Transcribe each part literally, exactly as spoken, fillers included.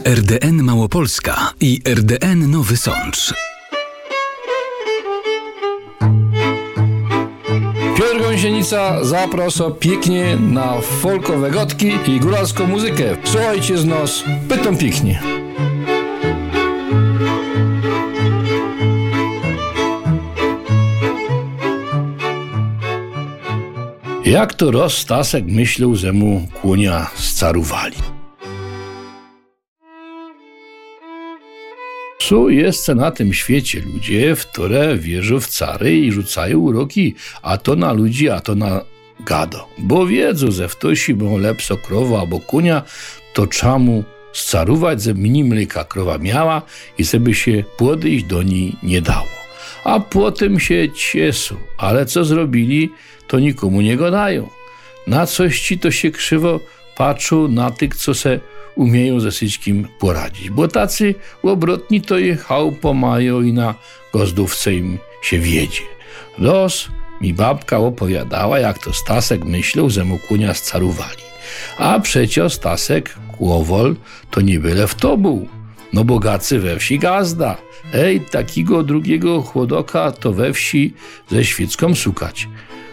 R D N Małopolska i R D N Nowy Sącz. Piotr Gąsienica zaprasza pięknie na folkowe gotki i góralską muzykę. Słuchajcie z nas, pytam pięknie. Jak to roz Stasek myślał, że mu kłonia scarowali. Są jeszcze na tym świecie ludzie, w które wierzą w cary i rzucają uroki, a to na ludzi, a to na gado. Bo wiedzą, że w tosi było lepsza krowa albo kunia, to trzeba mu scarować, żeby mniej mleka krowa miała i żeby się podejść do niej nie dało. A potem się ciesą, ale co zrobili, to nikomu nie gadają. Na coś ci to się krzywo patrzą na tych, co se umieją ze wszystkim poradzić. Bo tacy obrotni to je chałupą mają i na gozdówce im się wiedzie. Los mi babka opowiadała, jak to Stasek myślał, że mu kunia scarowali. A przecież Stasek, kłowol, to nie byle w to był. No bogacy we wsi gazda. Ej, takiego drugiego chłodoka to we wsi ze świecką szukać.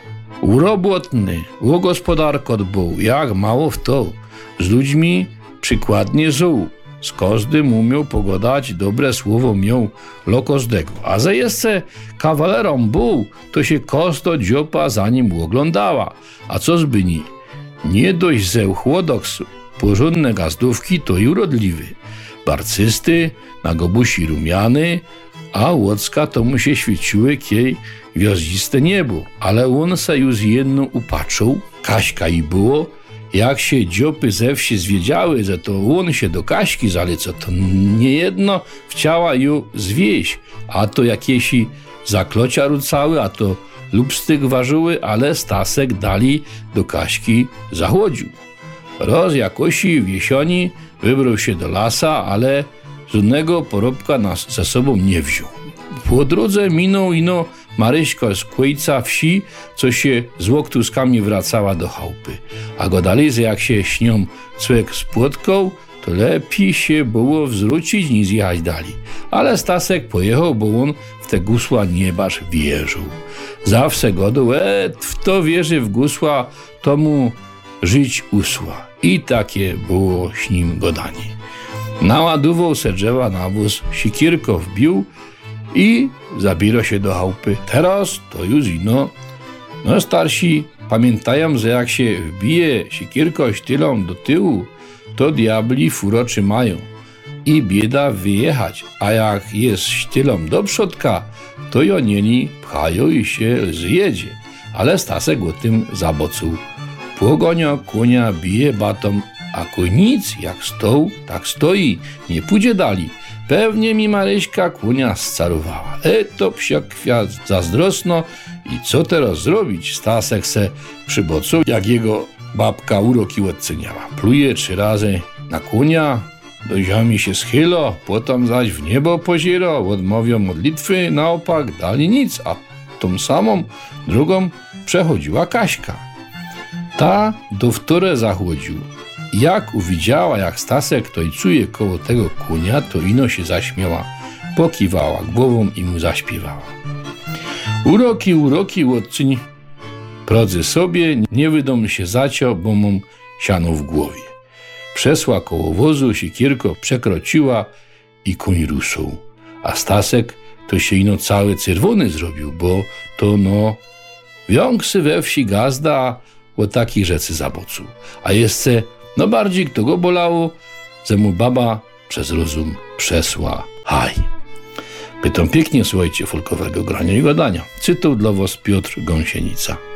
Urobotny, u gospodarkot był, jak mało w to. Z ludźmi przykładnie żył. Z każdym umiał pogadać, dobre słowo miał lo każdego. A że jeszcze kawalerom był, to się każda dziopa za nim oglądała. A co zbyni? Nie dość ze chłodok porządne gazdówki, to i urodliwy. Barcysty, na gobusi rumiany, a łocka to mu się świeciły kiej gwiaździste niebo. Ale on se już jedno upatrzył, Kaśka i było, jak się dziopy ze wsi zwiedziały, że to on się do Kaśki zaleca, to niejedno chciała ją zwieść, a to jakieś zaklocia rucały, a to lubstyk ważyły, ale Stasek dali do Kaśki zachodził. Roz jakosi w jesieni wybrał się do lasa, ale żadnego porobka nas ze sobą nie wziął. Po drodze minął ino Maryśka z Kłejca wsi, co się z łoktuskami wracała do chałupy. A godali, że jak się śnią człowiek spłotką, to lepiej się było wzrucić niż jechać dali. Ale Stasek pojechał, bo on w te gusła niebaż wierzył. Zawsze godał, e, w to wierzy w gusła, to mu żyć usła. I takie było z nim godanie. Naładował se drzewa na wóz, sikierko wbił i zabierał się do chałupy. Teraz to już ino. No starsi pamiętają, że jak się wbije sikierko sztylą do tyłu, to diabli furoczy mają i bieda wyjechać, a jak jest sztylą do przodka, to jonieni pchają i się zjedzie. Ale Stasek o tym zabocuł. Pogonia konia bije batom, a koń nic, jak stoł, tak stoi, nie pójdzie dali. Pewnie mi Maryśka konia scarowała. E, to psia kwiat zazdrosno i co teraz zrobić? Stasek se przybocuł, jak jego babka uroki odceniała. Pluje trzy razy na konia, do ziemi się schyla, potem zaś w niebo poziera, odmawiał modlitwy, na opak dali nic, a tą samą drugą przechodziła Kaśka. Ta do wtóre zachodził. Jak uwidziała, jak Stasek tojcuje koło tego konia, to ino się zaśmiała, pokiwała głową i mu zaśpiewała. Uroki, uroki, łodczyń, prodzy sobie, nie wydom się zaciął, bo mam siano w głowie. Przesła koło wozu, sikierko przekrociła i koń ruszył. A Stasek to się ino cały czerwony zrobił, bo to no wiąksy we wsi gazda o takich rzeczy zabocuł. A jeszcze no bardziej kto go bolało, że mu baba przez rozum przesła haj. Pytam pięknie, słuchajcie folkowego grania i gadania. Czytał dla was Piotr Gąsienica.